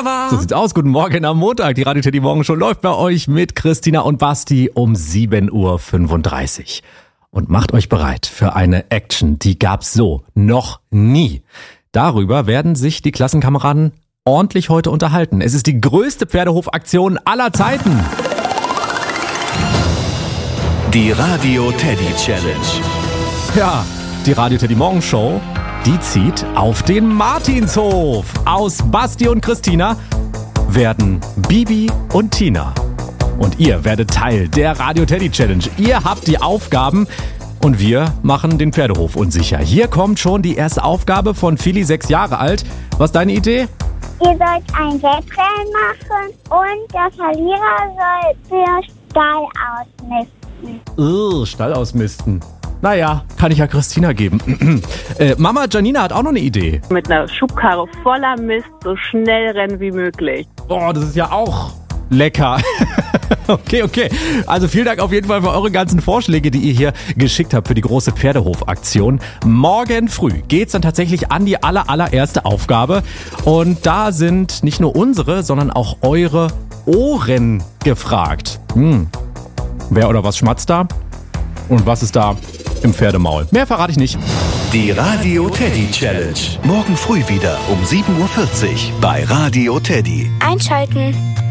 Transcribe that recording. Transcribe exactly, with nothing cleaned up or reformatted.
Papa. So sieht's aus. Guten Morgen am Montag. Die Radio Teddy Morgenshow läuft bei euch mit Christina und Basti um sieben Uhr fünfunddreißig. Und macht euch bereit für eine Action, die gab's so noch nie. Darüber werden sich die Klassenkameraden ordentlich heute unterhalten. Es ist die größte Pferdehofaktion aller Zeiten. Die Radio Teddy Challenge. Ja, die Radio Teddy Morgenshow, die zieht auf den Martinshof. Aus Basti und Christina werden Bibi und Tina. Und ihr werdet Teil der Radio Teddy Challenge. Ihr habt die Aufgaben und wir machen den Pferdehof unsicher. Hier kommt schon die erste Aufgabe von Fili, sechs Jahre alt. Was ist deine Idee? Ihr sollt ein Wettrennen machen und der Verlierer soll für Stall ausmisten. Uh, Stall ausmisten. Naja, kann ich ja Christina geben. äh, Mama Janina hat auch noch eine Idee. Mit einer Schubkarre voller Mist so schnell rennen wie möglich. Oh, das ist ja auch lecker. Okay, okay. Also vielen Dank auf jeden Fall für eure ganzen Vorschläge, die ihr hier geschickt habt für die große Pferdehofaktion. Morgen früh geht's dann tatsächlich an die aller, allererste Aufgabe. Und da sind nicht nur unsere, sondern auch eure Ohren gefragt. Hm. Wer oder was schmatzt da? Und was ist da im Pferdemaul? Mehr verrate ich nicht. Die Radio Teddy Challenge. Morgen früh wieder um sieben Uhr vierzig bei Radio Teddy. Einschalten.